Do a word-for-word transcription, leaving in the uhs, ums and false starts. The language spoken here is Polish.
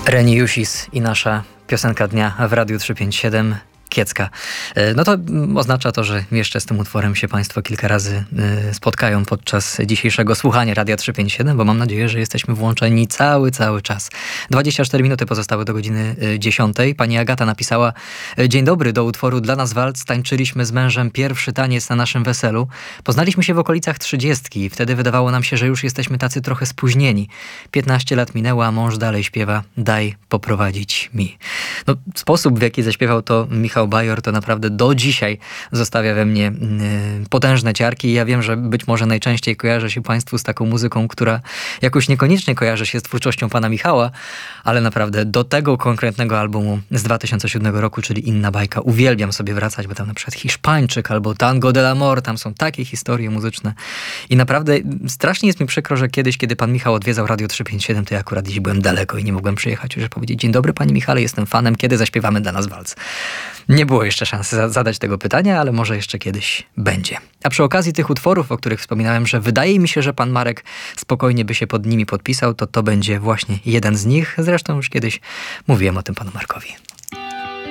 Reni Jusis i nasza piosenka dnia w Radiu trzysta pięćdziesiąt siedem. Kiecka. No to oznacza to, że jeszcze z tym utworem się Państwo kilka razy spotkają podczas dzisiejszego słuchania Radia trzysta pięćdziesiąt siedem, bo mam nadzieję, że jesteśmy włączeni cały, cały czas. dwadzieścia cztery minuty pozostały do godziny dziesiątej. Pani Agata napisała: dzień dobry, do utworu Dla nas walc tańczyliśmy z mężem pierwszy taniec na naszym weselu. Poznaliśmy się w okolicach trzydziestki i wtedy wydawało nam się, że już jesteśmy tacy trochę spóźnieni. piętnaście lat minęło, a mąż dalej śpiewa: daj poprowadzić mi. No, sposób, w jaki zaśpiewał to Michał Bajor, to naprawdę do dzisiaj zostawia we mnie y, potężne ciarki. Ja wiem, że być może najczęściej kojarzę się Państwu z taką muzyką, która jakoś niekoniecznie kojarzy się z twórczością pana Michała, ale naprawdę do tego konkretnego albumu z dwa tysiące siódmego roku, czyli Inna bajka, uwielbiam sobie wracać, bo tam na przykład Hiszpańczyk albo Tango del Amor, tam są takie historie muzyczne i naprawdę strasznie jest mi przykro, że kiedyś, kiedy pan Michał odwiedzał Radio trzysta pięćdziesiąt siedem, to ja akurat dziś byłem daleko i nie mogłem przyjechać, żeby powiedzieć: dzień dobry panie Michale, jestem fanem, kiedy zaśpiewamy Dla nas walc. Nie było jeszcze szansy za- zadać tego pytania, ale może jeszcze kiedyś będzie. A przy okazji tych utworów, o których wspominałem, że wydaje mi się, że pan Marek spokojnie by się pod nimi podpisał, to to będzie właśnie jeden z nich. Zresztą już kiedyś mówiłem o tym panu Markowi.